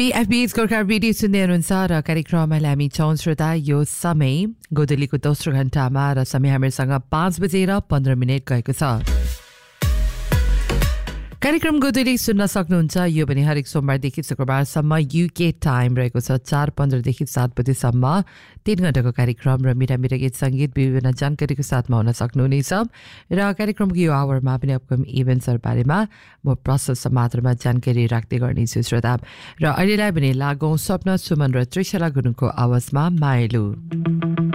CFB's Gorkha radio सुन्दै हुनुहुन्छ र कार्यक्रममा हामी छौँ श्रोता यो समय गोदलीको दोस्रो घण्टामा र समय हामीसँग 5:15 गएको छ। कार्यक्रम गोदली सुन्न सक्नुहुन्छ यो पनि हरेक सोमबारदेखि शुक्रबारसम्म युके टाइम रहेको छ 4:15 7 बजेसम्म 3 घण्टाको कार्यक्रम र मिठा मिठा गीत सङ्गीत विभिन्न जानकारीको साथमा हुन सक्नुहुनेछ र कार्यक्रमको यो आवरमा पनि अपकमिङ इभेन्ट्सहरू बारेमा म प्रशस्त मात्रामा जानकारी राख्दै गर्नेछु श्रोता र अहिलेलाई भने लागौँ स्वप्न सुमन र त्रिशला गुरुङको आवाजमा मायालु।